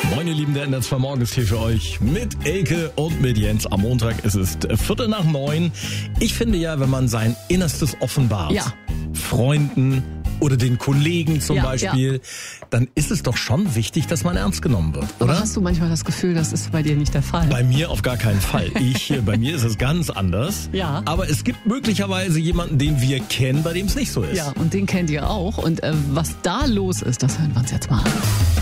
Moin ihr Lieben, der NDR 2 Morgen ist hier für euch mit Elke und mit Jens. Am Montag ist es 8:45. Ich finde ja, wenn man sein Innerstes offenbart, Freunden oder den Kollegen zum Beispiel, dann ist es doch schon wichtig, dass man ernst genommen wird, oder? Aber hast du manchmal das Gefühl, das ist bei dir nicht der Fall? Bei mir auf gar keinen Fall. Bei mir ist es ganz anders. Ja. Aber es gibt möglicherweise jemanden, den wir kennen, bei dem es nicht so ist. Ja, und den kennt ihr auch. Und was da los ist, das hören wir uns jetzt mal an.